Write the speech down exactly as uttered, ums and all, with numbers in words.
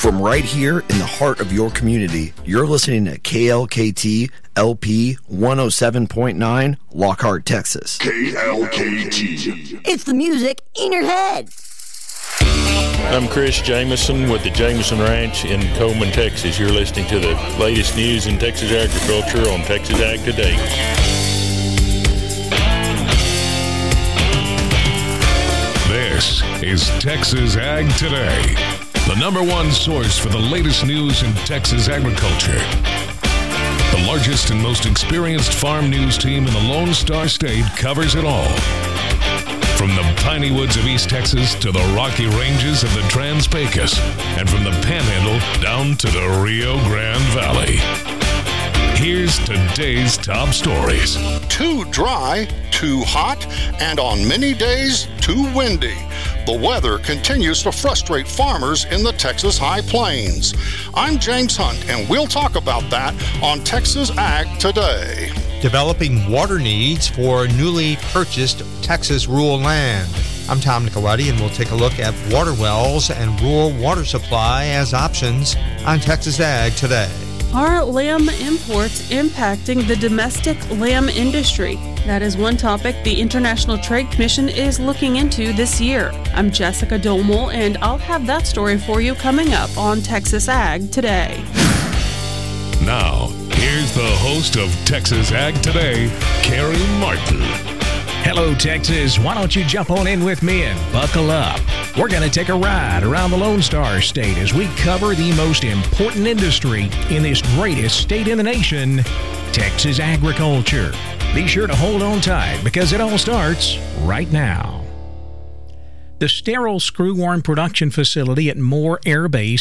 From right here in the heart of your community, you're listening to K L K T L P one oh seven point nine, Lockhart, Texas. K L K T. It's the music in your head. I'm Chris Jameson with the Jameson Ranch in Coleman, Texas. You're listening to the latest news in Texas agriculture on Texas Ag Today. This is Texas Ag Today, the number one source for the latest news in Texas agriculture. The largest and most experienced farm news team in the Lone Star State covers it all. From the piney woods of East Texas to the rocky ranges of the Trans-Pecos, and from the Panhandle down to the Rio Grande Valley. Here's today's top stories. Too dry, too hot, and on many days, too windy. The weather continues to frustrate farmers in the Texas High Plains. I'm James Hunt, and we'll talk about that on Texas Ag Today. Developing water needs for newly purchased Texas rural land. I'm Tom Nicoletti, and we'll take a look at water wells and rural water supply as options on Texas Ag Today. Are lamb imports impacting the domestic lamb industry? That is one topic the International Trade Commission is looking into this year. I'm Jessica Domel, and I'll have that story for you coming up on Texas Ag Today. Now, here's the host of Texas Ag Today, Carrie Martin. Hello, Texas. Why don't you jump on in with me and buckle up? We're going to take a ride around the Lone Star State as we cover the most important industry in this greatest state in the nation, Texas agriculture. Be sure to hold on tight because it all starts right now. The sterile screw worm production facility at Moore Air Base